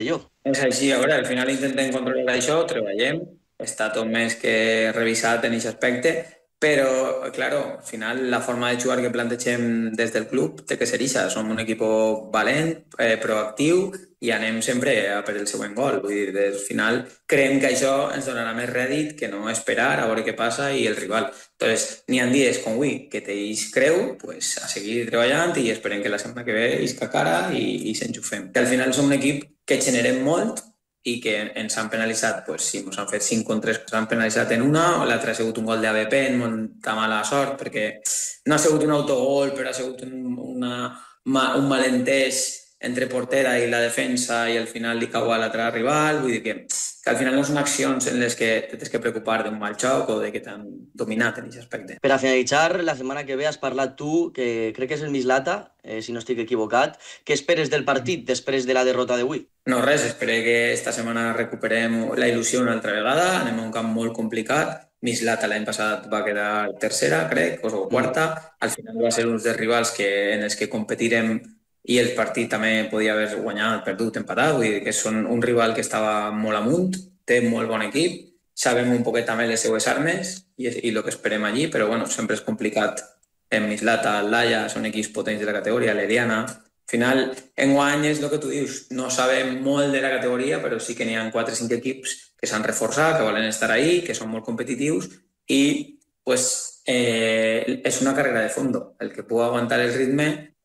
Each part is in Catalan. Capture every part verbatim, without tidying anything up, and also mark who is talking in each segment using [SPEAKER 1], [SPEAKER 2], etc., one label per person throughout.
[SPEAKER 1] jo.
[SPEAKER 2] És així, a veure, al final intentem controlar això, treballem, està tot més que revisat en aquest aspecte, però, claro, al final la forma de jugar que plantegem des del club té que ser ixa. Som un equip valent, eh, proactiu i anem sempre a per el següent gol. Vull dir, al final creiem que això ens donarà més rèdit que no esperar a veure què passa i el rival. Entonces, n'hi ha dies com avui que t'ells creu, pues, a seguir treballant i esperem que la setmana que ve isca cara i, i s'enxufem. Que al final som un equip que generem molt i que ens han penalitzat, pues, si ens han fet cinc contra tres, s'han penalitzat en una, o l'altre ha sigut un gol d'A B P en molta mala sort, perquè no ha sigut un autogol, però ha sigut un, una, un malentès entre portera i la defensa i al final li cau a l'altre rival. Vull dir que, que al final no són accions en les que tens que preocupar d'un mal xoc o de que t'han dominat en aquest aspecte.
[SPEAKER 1] Per a finalitzar, la setmana que ve has parlat tu, que crec que és el Mislata, eh, si no estic equivocat. Què esperes del partit després de la derrota d'avui?
[SPEAKER 2] No, res, espero que esta setmana recuperem la il·lusió una altra vegada. Anem a un camp molt complicat. Mislata l'any passat va quedar tercera, crec, o quarta. Al final va ser uns dels rivals que, en els que competirem i el partit també podia haver guanyat, perdut, empatat. Vull dir que són un rival que estava molt amunt, té molt bon equip, sabem un poquet també les seues armes i, i el que esperem allí, però bueno, sempre és complicat. En Mislata, Laia, són equips potents de la categoria, l'Eliana. Al final, enguany és el que tu dius, no sabem molt de la categoria, però sí que n'hi ha quatre o cinc equips que s'han reforçat, que volen estar ahí, que són molt competitius i pues, eh, és una carrera de fondo. El que pugui aguantar el ritme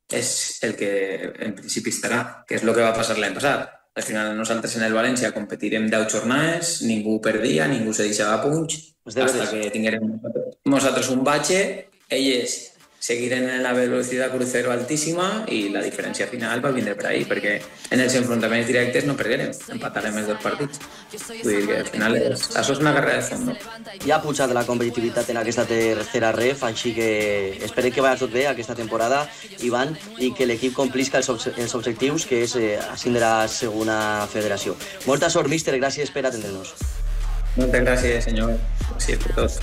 [SPEAKER 2] és el que en principi estarà, que és el que va passar l'any passat. Al final nosaltres en el València competirem deu jornades, ningú perdia, ningú se deixava punys, hasta que tinguérem nosaltres un batxe, elles seguiren en la velocitat crucero altíssima i la diferència final va vindre per ahí, perquè en els enfrontaments directes no perderem, empatarem els dos partits. Vull dir que al final és, això és una carrera de fons.
[SPEAKER 1] Ja ha pujat la competitivitat en aquesta tercera ref, així que espero que vagi tot bé aquesta temporada, Ivan, i que l'equip complisca els, els objectius, que és eh, ascendre a la segona federació. Molta sort, míster, gràcies per atendre'ns.
[SPEAKER 2] Moltes gràcies, senyor. Gràcies per tot.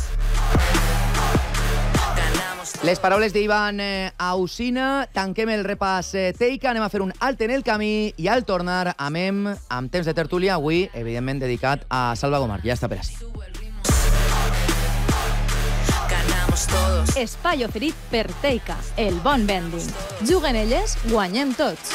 [SPEAKER 3] Les paraules d'Ivan eh, Ausina. Tanquem el repàs eh, Teica, anem a fer un alt en el camí i al tornar amem amb temps de tertúlia, avui, evidentment, dedicat a Salva Gomar. Ja està per ací.
[SPEAKER 4] Espai oferit per Teica, el bon vending. Juguen elles, guanyem tots.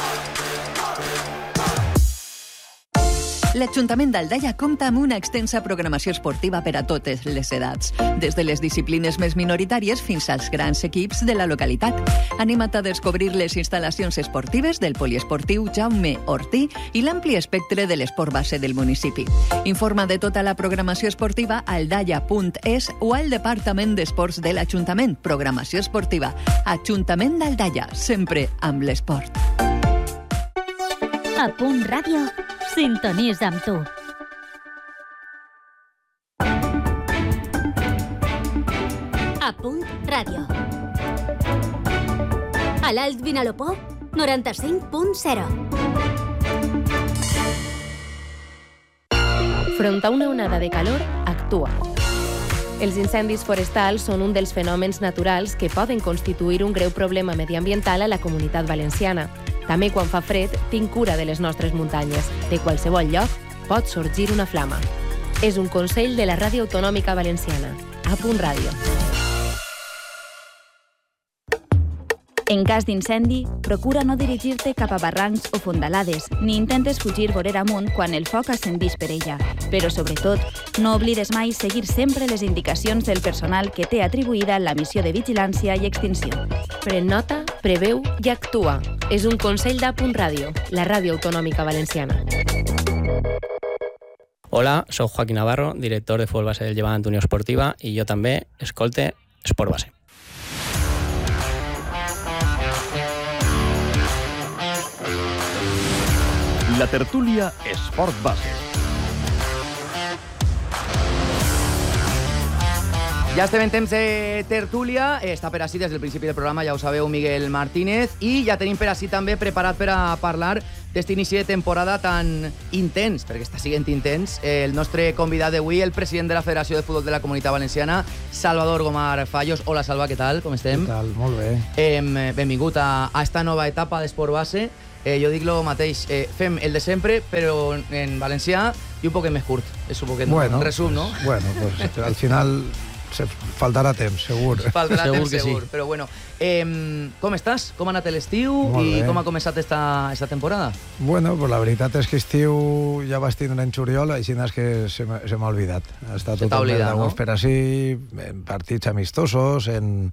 [SPEAKER 5] L'Ajuntament d'Aldaia compta amb una extensa programació esportiva per a totes les edats, des de les disciplines més minoritàries fins als grans equips de la localitat. Anima't a descobrir les instal·lacions esportives del poliesportiu Jaume Ortí i l'ampli espectre de l'esport base del municipi. Informa de tota la programació esportiva a aldaia punt es o al Departament d'Esports de l'Ajuntament. Programació esportiva. Ajuntament d'Aldaia, sempre amb l'esport.
[SPEAKER 6] A Punt Ràdio, sintonitza amb tu. A Punt Ràdio. A l'Alt Vinalopó, noranta-cinc punt zero.
[SPEAKER 7] Front a una onada de calor, actua. Els incendis forestals són un dels fenòmens naturals que poden constituir un greu problema mediambiental a la Comunitat Valenciana. També quan fa fred, tinc cura de les nostres muntanyes. De qualsevol lloc pot sorgir una flama. És un consell de la Ràdio Autonòmica Valenciana. A Punt Ràdio.
[SPEAKER 6] En cas d'incendi, procura no dirigir-te cap a barrancs o fondalades, ni intentes fugir vorera amunt quan el foc ascendís per ella. Però, sobretot, no oblides mai seguir sempre les indicacions del personal que té atribuïda la missió de vigilància i extinció.
[SPEAKER 7] Pren nota, preveu i actua. És un consell d'A Punt Ràdio, la Ràdio Autonòmica Valenciana.
[SPEAKER 8] Hola, soc Joaquín Navarro, director de Futbol Base del Llevant Unió Esportiva, i jo també escolte Esport Base.
[SPEAKER 9] La tertúlia Esport Base.
[SPEAKER 3] Ja estem en temps de tertúlia. Està per ací des del principi del programa, ja ho sabeu, Miguel Martínez. I ja tenim per ací també preparat per a parlar d'este inici de temporada tan intens, perquè està sent intens, el nostre convidat d'avui, el president de la Federació de Futbol de la Comunitat Valenciana, Salvador Gomar Fallos. Hola, Salva, què tal? Com estem?
[SPEAKER 10] Què tal? Molt bé.
[SPEAKER 3] Eh, benvingut a, a esta nova etapa d'Esport Base. Eh, jo dic lo mateix, eh, fem el de sempre, però en valencià i un poquet més curt. És un poquet
[SPEAKER 10] bueno,
[SPEAKER 3] un resum, no?
[SPEAKER 10] Bueno, pues al final se faltarà temps, segur.
[SPEAKER 3] Faltarà
[SPEAKER 8] segur
[SPEAKER 3] temps,
[SPEAKER 8] que
[SPEAKER 3] segur.
[SPEAKER 8] sí.
[SPEAKER 3] Però bueno, eh, com estàs? Com ha anat l'estiu i com ha començat esta, esta temporada?
[SPEAKER 10] Bueno, pues la veritat és que estiu ja vas tindre en juliol, així és que se m'ha se m'ha oblidat. Ha estat
[SPEAKER 3] Se
[SPEAKER 10] tot
[SPEAKER 3] t'ha
[SPEAKER 10] el mes
[SPEAKER 3] oblidat,
[SPEAKER 10] d'agost
[SPEAKER 3] no?
[SPEAKER 10] per així, en partits amistosos, en,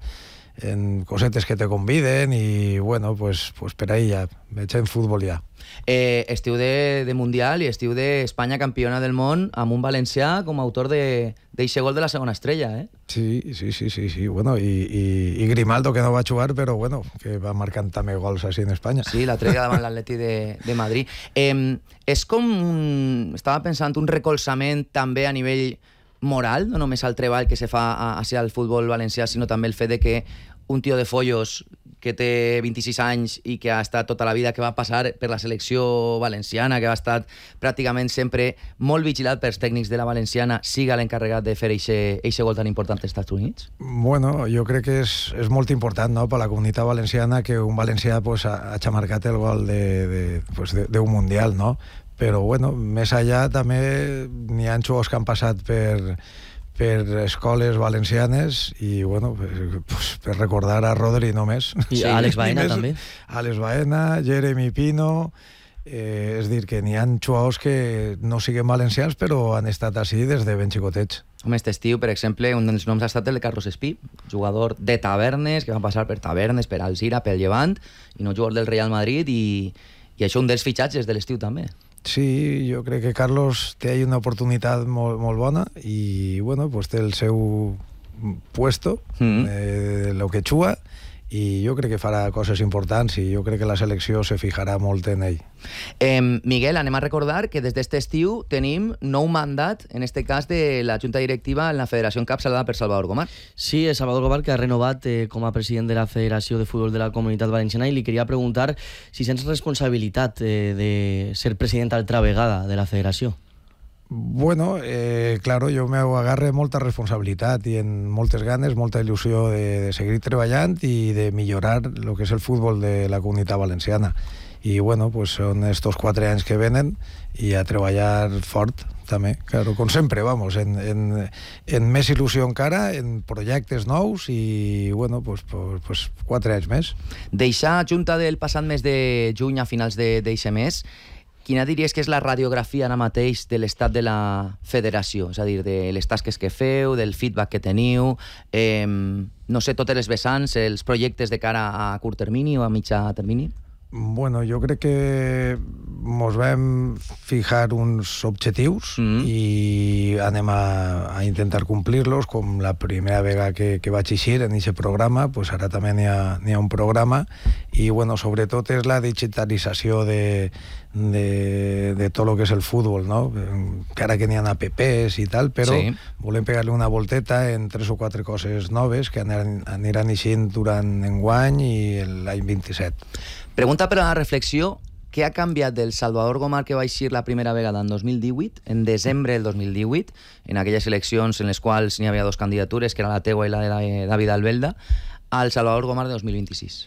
[SPEAKER 10] en cosetes que te conviden i, bueno, pues, pues per ahí ja, veig en futbol ja.
[SPEAKER 3] Eh, estiu de, de Mundial i estiu d'Espanya campiona del món amb un valencià com a autor d'eixe gol de la segona estrella, eh?
[SPEAKER 10] Sí, sí, sí, sí, sí. Bueno, i, i, i Grimaldo, que no va jugar, però bueno, que va marcant també gols així en Espanya.
[SPEAKER 3] Sí, l'altre dia davant l'Atleti de, de Madrid. Eh, és com un... Estava pensant un recolzament també a nivell moral, no només al treball que se fa hacia el futbol valencià, sinó també el fet de que un tio de follos que té vint-i-sis anys i que ha estat tota la vida, que va passar per la selecció valenciana, que ha estat pràcticament sempre molt vigilat pels tècnics de la valenciana, siga l'encarregat de fer eixe gol tan important als Estats Units?
[SPEAKER 10] Bueno, jo crec que és, és molt important, no?, per la comunitat valenciana que un valencià pues, ha, ha marcat el gol de, de, pues, de, de un mundial, no? Però, bueno, més allà també n'hi ha jugadors que han passat per... per escoles valencianes i, bueno, pues, per recordar a Rodri només.
[SPEAKER 11] I sí. Àlex Baena també.
[SPEAKER 10] Àlex Baena, Jeremy Pino... Eh, és dir, que n'hi ha jugadors que no siguin valencians però han estat així des de ben xicotets.
[SPEAKER 3] Home, este estiu, per exemple, un dels noms ha estat el de Carlos Espí, jugador de Tavernes, que va passar per Tavernes, per Alzira, pel Llevant, i no jugador del Real Madrid, i, i això un dels fitxatges de l'estiu també.
[SPEAKER 10] Sí, jo crec que Carlos té una oportunitat molt, molt bona i, bueno, pues té el seu puesto, mm-hmm. eh, lo que juga, i jo crec que farà coses importants i jo crec que la selecció se fijarà molt en ell.
[SPEAKER 3] Eh, Miguel, anem a recordar que des d'este estiu tenim nou mandat, en este cas de la Junta Directiva en la Federació encapçalada per Salvador Gomar.
[SPEAKER 11] Sí, és Salvador Gomar, que ha renovat eh, com a president de la Federació de Futbol de la Comunitat Valenciana, i li queria preguntar si sents responsabilitat eh, de ser president altra vegada de la Federació.
[SPEAKER 10] Bueno, eh, claro, jo m'ho agarre molta responsabilitat i en moltes ganes, molta il·lusió de, de seguir treballant i de millorar el que és el futbol de la comunitat valenciana. I, bueno, pues són estos quatre anys que venen i a treballar fort, també, claro, com sempre, vamos, en, en, en més il·lusió encara, en projectes nous i, bueno, pues, pues, pues quatre anys més.
[SPEAKER 3] Deixar junta del passat mes de juny a finals d'eixe mes, quina diries que és la radiografia ara mateix de l'estat de la federació? És a dir, de les tasques que feu, del feedback que teniu, eh, no sé, totes les vessants, els projectes de cara a curt termini o a mitjà termini?
[SPEAKER 10] Bueno, jo crec que mos vam fijar uns objectius mm-hmm. i anem a, a intentar complir-los, com la primera vegada que, que vaig eixir en aquest programa, pues ara també n'hi ha, n'hi ha un programa, i bueno, sobretot és la digitalització de, de, de tot el que és el futbol, no? Encara que n'hi ha apps i tal, però sí. Volem pegar-li una volteta en tres o quatre coses noves que aniran, aniran eixint durant enguany i l'any vint-i-set.
[SPEAKER 3] Pregunta per a la reflexió, què ha canviat del Salvador Gomar que va eixir la primera vegada en dos mil divuit, en desembre del dos mil divuit, en aquelles eleccions en les quals n'hi havia dues candidatures, que era la teua i la de David Albelda, al Salvador Gomar de dos mil vint-i-sis?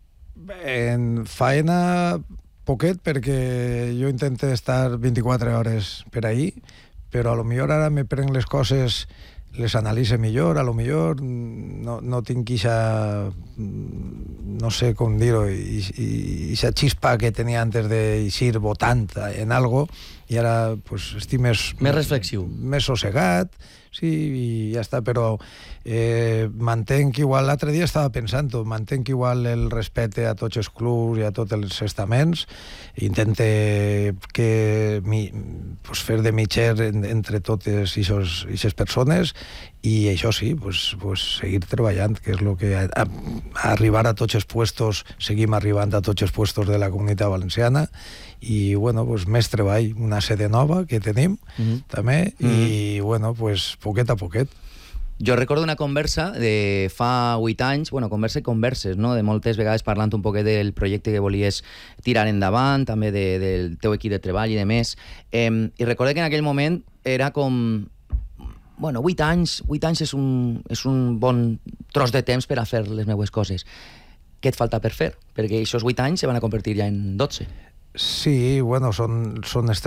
[SPEAKER 10] En faena poquet, perquè jo intento estar vint-i-quatre hores per ahí, però a lo millor ara me prenc les coses, les analitze millor, a lo millor no, no tinc ixa, no sé com dir-ho, ixa xispa que tenia antes d'eixir votant en algo, i ara pues, estic més...
[SPEAKER 11] Més reflexiu.
[SPEAKER 10] Més sossegat, sí, i ja està, però eh, mantenc igual, l'altre dia estava pensant, mantenc igual el respecte a tots els clubs i a tots els estaments, intente que mi, pues, fer de mitger en, entre totes aquestes persones, i això sí, pues, pues, seguir treballant, que és el que a, a, a arribar a tots els puestos, seguim arribant a tots els puestos de la comunitat valenciana, i bueno, pues, més treball, una sede nova que tenim mm-hmm. també, mm-hmm. i bueno, pues, poquet a poquet.
[SPEAKER 3] Jo recordo una conversa de fa vuit anys, bueno, conversa i converses, no? De moltes vegades parlant un poquet del projecte que volies tirar endavant, també de, del teu equip de treball i de més, eh, i recordo que en aquell moment era com... Bueno, vuit anys, vuit anys és un, és un bon tros de temps per a fer les meues coses. què et falta per fer? Perquè aquests vuit anys se van a convertir ja en dotze.
[SPEAKER 10] Sí, bueno, són, són els